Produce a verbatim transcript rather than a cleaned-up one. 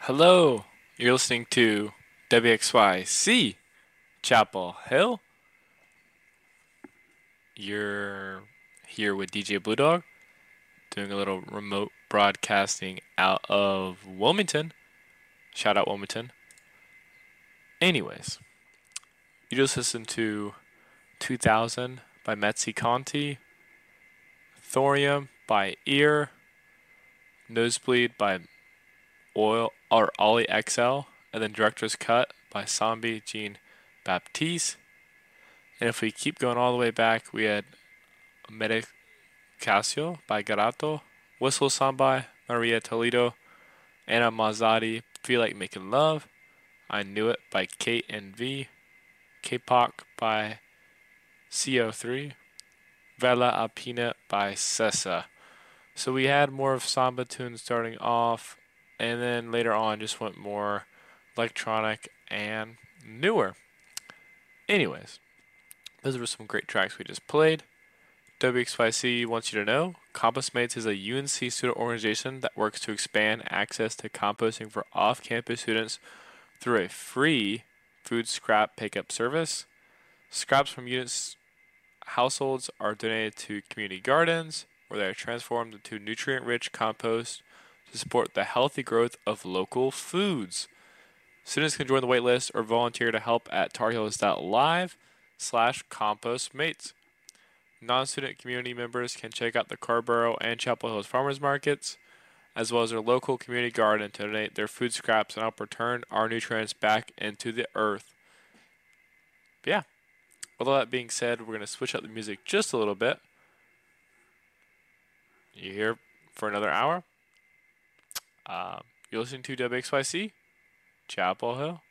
Hello, you're listening to W X Y C Chapel Hill. You're here with D J Blue Dog doing a little remote broadcasting out of Wilmington. Shout out Wilmington. Anyways, you just listened to two thousand by Metzi Conti, Thorium by Ear, Nosebleed by Oil or Ollie X L, and then Director's Cut by Sambi Jean Baptiste. And if we keep going all the way back, we had Medicasio by Garato, Whistle Song by Maria Toledo, Anna Mazzati, Feel Like Making Love, I Knew It by Kate and V, K-Pop by C O three, Vela Alpina by Sessa. So we had more of samba tunes starting off, and then later on just went more electronic and newer. Anyways, those were some great tracks we just played. W X Y C wants you to know Compost Mates is a U N C student organization that works to expand access to composting for off campus students through a free food scrap pickup service. Scraps from units households are donated to community gardens where they are transformed into nutrient rich compost to support the healthy growth of local foods. Students can join the waitlist or volunteer to help at tarheels.live slash compostmates. Non-student community members can check out the Carborough and Chapel Hills farmers markets, as well as their local community garden to donate their food scraps and help return our nutrients back into the earth. But yeah, with all that being said, we're going to switch up the music just a little bit. You're here for another hour. Um, you're listening to W X Y C, Chapel Hill.